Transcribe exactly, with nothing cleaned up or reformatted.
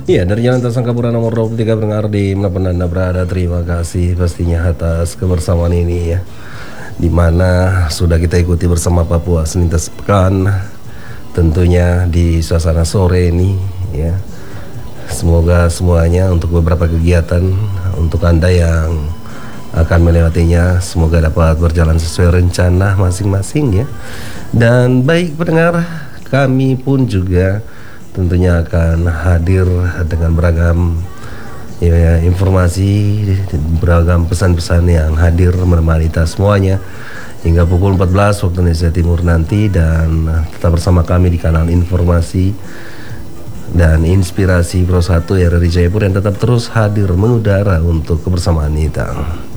Iya, dari Jalan Tasangkapura nomor dua puluh tiga pendengar di manapun Anda berada, terima kasih pastinya atas kebersamaan ini ya, dimana sudah kita ikuti bersama Papua Seninta sepekan, tentunya di suasana sore ini ya. Semoga semuanya untuk beberapa kegiatan untuk Anda yang akan melewatinya, semoga dapat berjalan sesuai rencana masing-masing ya. Dan baik pendengar, kami pun juga tentunya akan hadir dengan beragam ya, informasi, beragam pesan-pesan yang hadir menemani kita semuanya hingga pukul empat belas waktu Indonesia Timur nanti. Dan tetap bersama kami di kanal informasi dan inspirasi Pro satu R R I Jayapura yang tetap terus hadir mengudara untuk kebersamaan kita.